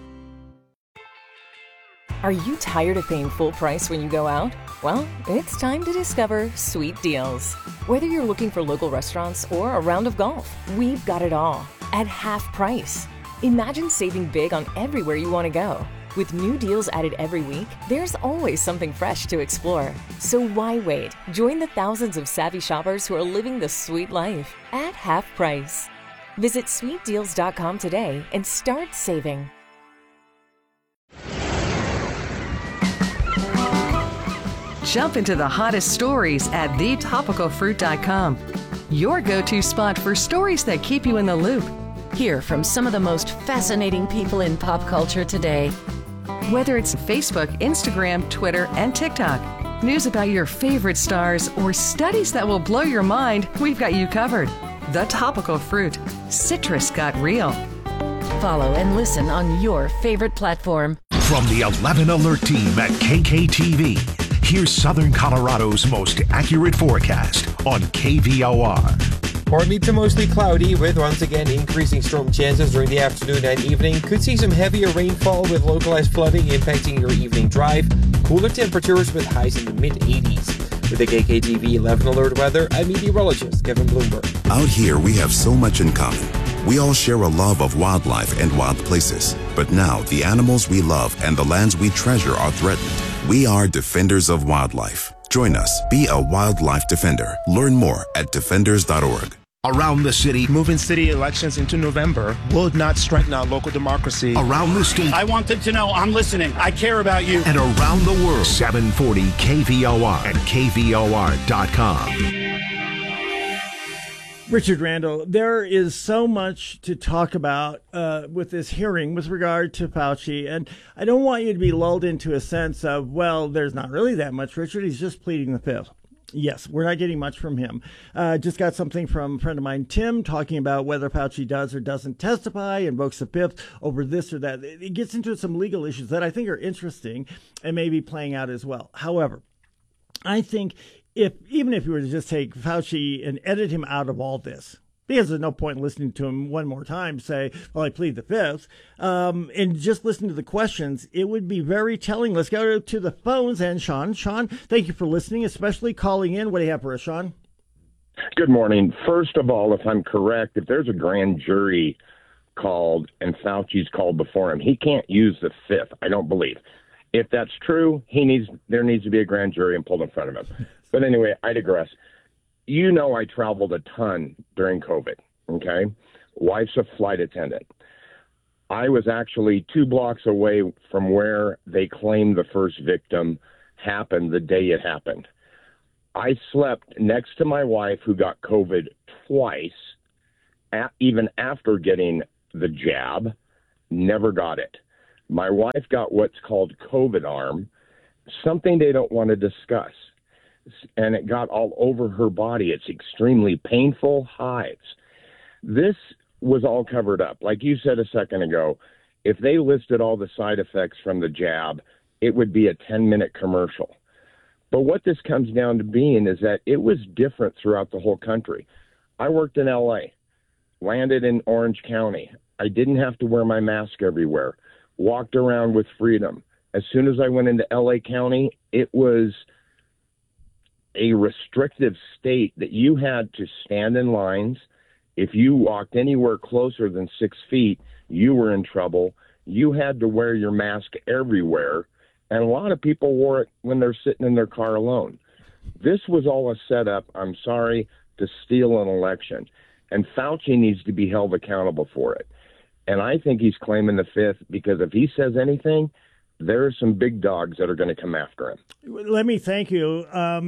Are you tired of paying full price when you go out? Well, it's time to discover Sweet Deals. Whether you're looking for local restaurants or a round of golf, we've got it all at half price. Imagine saving big on everywhere you want to go. With new deals added every week, there's always something fresh to explore. So why wait? Join the thousands of savvy shoppers who are living the sweet life at half price. Visit sweetdeals.com today and start saving. Jump into the hottest stories at thetopicalfruit.com. Your go-to spot for stories that keep you in the loop. Hear from some of the most fascinating people in pop culture today. Whether it's Facebook, Instagram, Twitter, and TikTok, news about your favorite stars, or studies that will blow your mind, we've got you covered. The Topical Fruit. Citrus got real. Follow and listen on your favorite platform. From the 11 Alert team at KKTV, here's Southern Colorado's most accurate forecast on KVOR. Partly to mostly cloudy with once again increasing storm chances during the afternoon and evening. Could see some heavier rainfall with localized flooding impacting your evening drive. Cooler temperatures with highs in the mid-80s. With the KKTV 11 Alert weather, I'm meteorologist Kevin Bloomberg. Out here, we have so much in common. We all share a love of wildlife and wild places. But now, the animals we love and the lands we treasure are threatened. We are Defenders of Wildlife. Join us. Be a wildlife defender. Learn more at defenders.org. Around the city, moving city elections into November will not strengthen our local democracy. Around the state, I want them to know I'm listening. I care about you. And around the world, 740 KVOR and KVOR.com. Richard Randall, there is so much to talk about with this hearing with regard to Fauci, and I don't want you to be lulled into a sense of, well, there's not really that much, Richard. He's just pleading the fifth. Yes, we're not getting much from him. Just got something from a friend of mine, Tim, talking about whether Fauci does or doesn't testify, invokes the fifth over this or that. It gets into some legal issues that I think are interesting and maybe playing out as well. However, I think even if you were to just take Fauci and edit him out of all this, Because there's no point in listening to him one more time say, well, I plead the fifth. And just listen to the questions. It would be very telling. Let's go to the phones. And Sean, thank you for listening, especially calling in. What do you have for us, Sean? Good morning. First of all, if I'm correct, if there's a grand jury called and Fauci's called before him, he can't use the fifth, I don't believe. If that's true, there needs to be a grand jury and pulled in front of him. But anyway, I digress. You know, I traveled a ton during COVID, okay? Wife's a flight attendant. I was actually 2 blocks away from where they claimed the first victim happened the day it happened. I slept next to my wife who got COVID twice, even after getting the jab, never got it. My wife got what's called COVID arm, something they don't want to discuss. And it got all over her body. It's extremely painful, hives. This was all covered up. Like you said a second ago, if they listed all the side effects from the jab, it would be a 10-minute commercial. But what this comes down to being is that it was different throughout the whole country. I worked in L.A., landed in Orange County. I didn't have to wear my mask everywhere, walked around with freedom. As soon as I went into L.A. County, it was a restrictive state that you had to stand in lines. If you walked anywhere closer than 6 feet, you were in trouble. You had to wear your mask everywhere. And a lot of people wore it when they're sitting in their car alone. This was all a setup, I'm sorry, to steal an election. And Fauci needs to be held accountable for it. And I think he's claiming the fifth because if he says anything, there are some big dogs that are going to come after him. Let me thank you.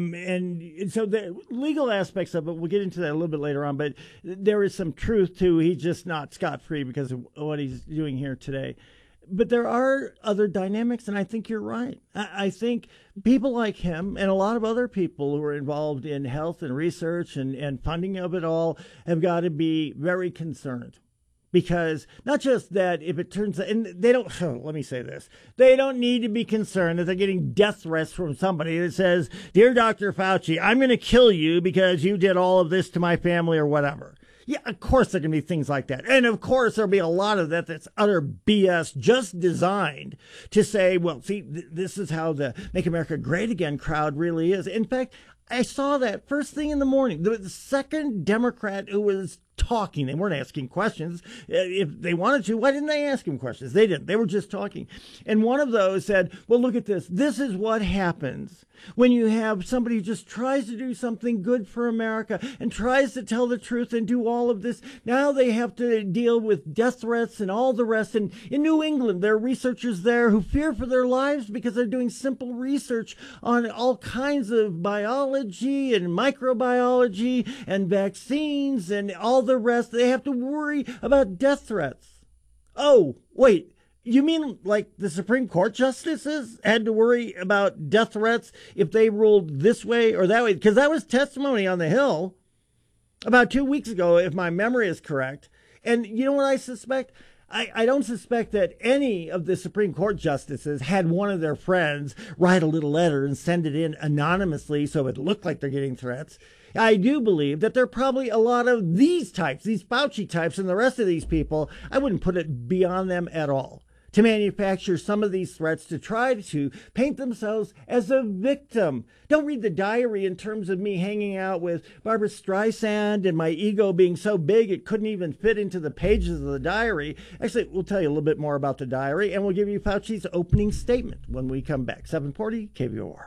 And so the legal aspects of it, we'll get into that a little bit later on, but there is some truth to he's just not scot-free because of what he's doing here today. But there are other dynamics, and I think you're right. I think people like him and a lot of other people who are involved in health and research and funding of it all have got to be very concerned. Because not just that, if it turns out, and they don't, let me say this, they don't need to be concerned that they're getting death threats from somebody that says, "Dear Dr. Fauci, I'm going to kill you because you did all of this to my family," or whatever. Yeah, of course there can be things like that. And of course there'll be a lot of that that's utter BS, just designed to say, well, see, this is how the Make America Great Again crowd really is. In fact, I saw that first thing in the morning. The second Democrat who was talking, they weren't asking questions. If they wanted to, why didn't they ask him questions? They didn't. They were just talking. And one of those said, well, look at this. This is what happens when you have somebody who just tries to do something good for America and tries to tell the truth and do all of this. Now they have to deal with death threats and all the rest. And in New England, there are researchers there who fear for their lives because they're doing simple research on all kinds of biology and microbiology and vaccines and all the rest. They have to worry about death threats. Oh, wait. You mean like the Supreme Court justices had to worry about death threats if they ruled this way or that way? Because that was testimony on the Hill about 2 weeks ago, if my memory is correct. And you know what I suspect? I don't suspect that any of the Supreme Court justices had one of their friends write a little letter and send it in anonymously so it looked like they're getting threats. I do believe that there are probably a lot of these types, these Fauci types, and the rest of these people. I wouldn't put it beyond them at all to manufacture some of these threats to try to paint themselves as a victim. Don't read the diary in terms of me hanging out with Barbara Streisand and my ego being so big it couldn't even fit into the pages of the diary. Actually, we'll tell you a little bit more about the diary, and we'll give you Fauci's opening statement when we come back. 740 KVOR.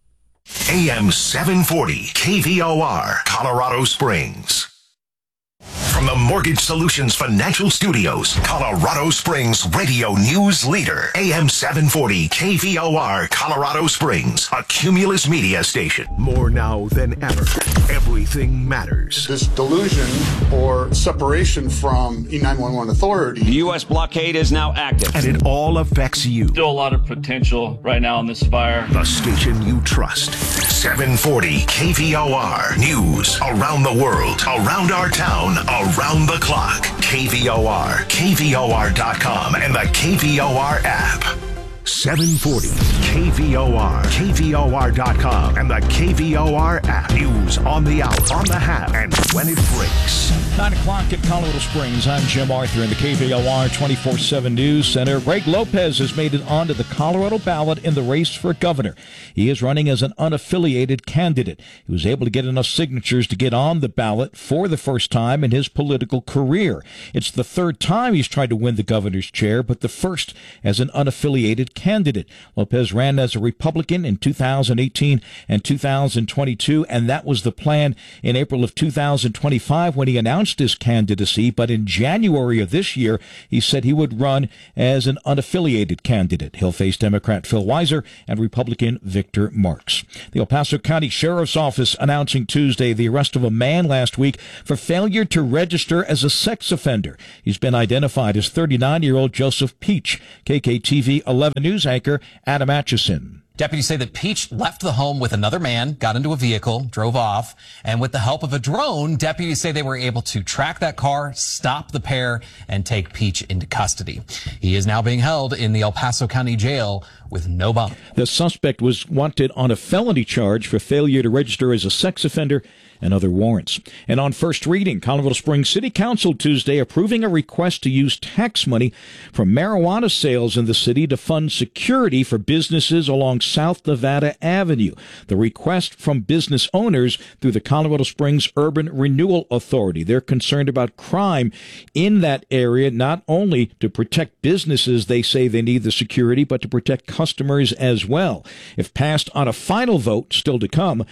AM 740 KVOR, Colorado Springs. From the Mortgage Solutions Financial Studios, Colorado Springs radio news leader, AM 740 KVOR, Colorado Springs, a Cumulus media station. More now than ever. Everything matters. This delusion or separation from E911 authority. The U.S. blockade is now active. And it all affects you. Still a lot of potential right now in this fire. The station you trust. 740 KVOR. News around the world, around our town, around the clock. KVOR, KVOR.com, and the KVOR app. 740 KVOR, KVOR.com, and the KVOR app. News on the hour, on the half, and when it breaks. 9 o'clock at Colorado Springs. I'm Jim Arthur in the KVOR 24/7 News Center. Greg Lopez has made it onto the Colorado ballot in the race for governor. He is running as an unaffiliated candidate. He was able to get enough signatures to get on the ballot for the first time in his political career. It's the third time he's tried to win the governor's chair, but the first as an unaffiliated candidate. Lopez ran as a Republican in 2018 and 2022, and that was the plan in April of 2025 when he announced his candidacy. But in January of this year, he said he would run as an unaffiliated candidate. He'll face Democrat Phil Weiser and Republican Victor Marks. The El Paso County Sheriff's Office announcing Tuesday the arrest of a man last week for failure to register as a sex offender. He's been identified as 39-year-old Joseph Peach. KKTV 11 News anchor Adam Atchison. Deputies say that Peach left the home with another man, got into a vehicle, drove off, and with the help of a drone, deputies say they were able to track that car, stop the pair, and take Peach into custody. He is now being held in the El Paso County Jail with no bond. The suspect was wanted on a felony charge for failure to register as a sex offender and other warrants. And on first reading, Colorado Springs City Council Tuesday approving a request to use tax money from marijuana sales in the city to fund security for businesses along South Nevada Avenue. The request from business owners through the Colorado Springs Urban Renewal Authority. They're concerned about crime in that area, not only to protect businesses, they say they need the security, but to protect customers as well. If passed on a final vote, still to come,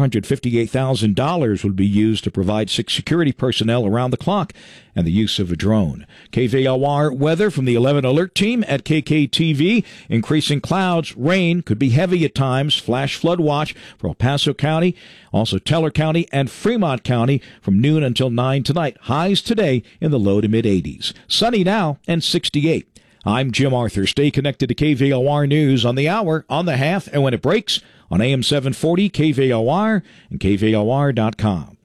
$458,000 would be used to provide security personnel around the clock and the use of a drone. KVOR weather from the 11 Alert Team at KKTV. Increasing clouds, rain, could be heavy at times. Flash flood watch for El Paso County, also Teller County and Fremont County from noon until 9 tonight. Highs today in the low to mid-80s. Sunny now and 68. I'm Jim Arthur. Stay connected to KVOR News on the hour, on the half, and when it breaks on AM 740, KVOR, and KVOR.com.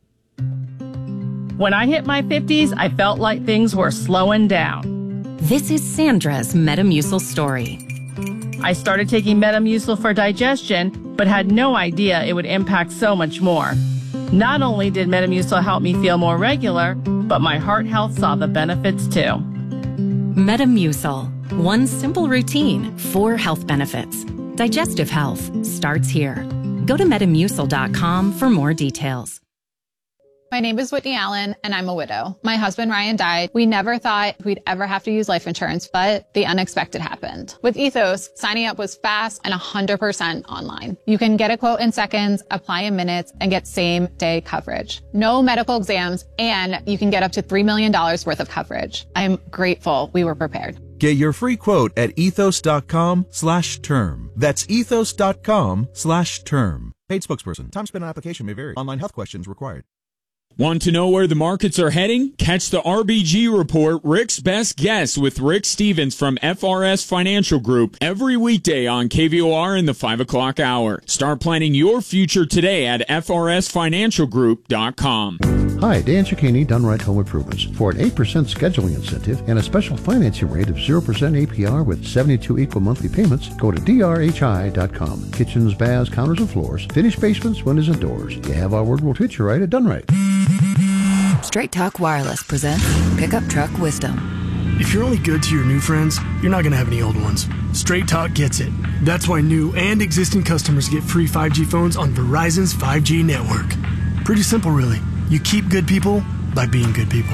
When I hit my 50s, I felt like things were slowing down. This is Sandra's Metamucil story. I started taking Metamucil for digestion, but had no idea it would impact so much more. Not only did Metamucil help me feel more regular, but my heart health saw the benefits too. Metamucil. One simple routine, 4 health benefits. Digestive health starts here. Go to Metamucil.com for more details. My name is Whitney Allen, and I'm a widow. My husband, Ryan, died. We never thought we'd ever have to use life insurance, but the unexpected happened. With Ethos, signing up was fast and 100% online. You can get a quote in seconds, apply in minutes, and get same-day coverage. No medical exams, and you can get up to $3 million worth of coverage. I'm grateful we were prepared. Get your free quote at ethos.com/term. That's ethos.com/term. Paid spokesperson. Time spent on application may vary. Online health questions required. Want to know where the markets are heading? Catch the RBG Report, Rick's Best Guess with Rick Stevens from FRS Financial Group every weekday on KVOR in the 5 o'clock hour. Start planning your future today at FRSFinancialGroup.com. Hi, Dan Cicchini, Dunright Home Improvements. For an 8% scheduling incentive and a special financing rate of 0% APR with 72 equal monthly payments, go to drhi.com. Kitchens, baths, counters, and floors, finished basements, windows, and doors. You have our word, we'll treat you right at Dunright. Straight Talk Wireless presents Pickup Truck Wisdom. If you're only good to your new friends, you're not going to have any old ones. Straight Talk gets it. That's why new and existing customers get free 5G phones on Verizon's 5G network. Pretty simple, really. You keep good people by being good people.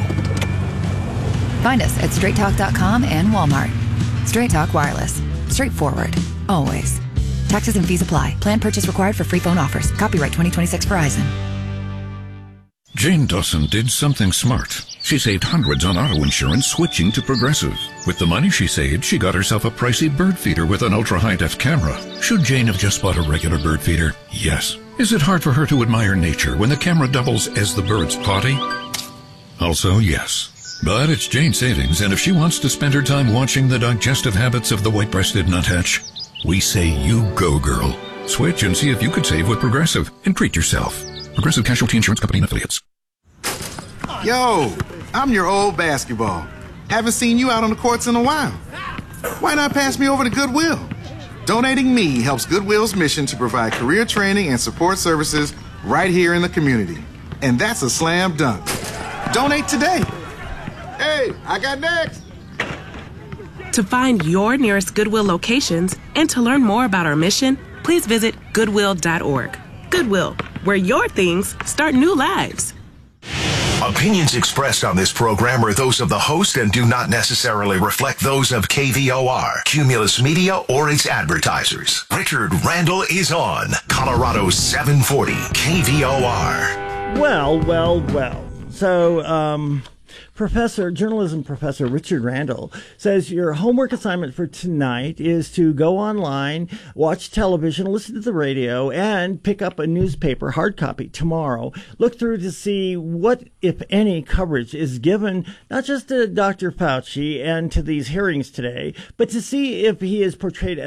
Find us at straighttalk.com and Walmart. Straight Talk Wireless. Straightforward. Always. Taxes and fees apply. Plan purchase required for free phone offers. Copyright 2026 Verizon. Jane Dawson did something smart. She saved hundreds on auto insurance switching to Progressive. With the money she saved, she got herself a pricey bird feeder with an ultra-high-def camera. Should Jane have just bought a regular bird feeder? Yes. Is it hard for her to admire nature when the camera doubles as the bird's potty? Also, yes. But it's Jane's savings, and if she wants to spend her time watching the digestive habits of the white-breasted nuthatch, we say you go, girl. Switch and see if you could save with Progressive and treat yourself. Progressive Casualty Insurance Company and Affiliates. Yo, I'm your old basketball. Haven't seen you out on the courts in a while. Why not pass me over to Goodwill? Donating me helps Goodwill's mission to provide career training and support services right here in the community. And that's a slam dunk. Donate today. Hey, I got next. To find your nearest Goodwill locations and to learn more about our mission, please visit goodwill.org. Goodwill, where your things start new lives. Opinions expressed on this program are those of the host and do not necessarily reflect those of KVOR, Cumulus Media, or its advertisers. Richard Randall is on Colorado 740 KVOR. Well. So, journalism professor Richard Randall says your homework assignment for tonight is to go online, watch television, listen to the radio, and pick up a newspaper, hard copy, tomorrow. Look through to see what, if any, coverage is given, not just to Dr. Fauci and to these hearings today, but to see if he is portrayed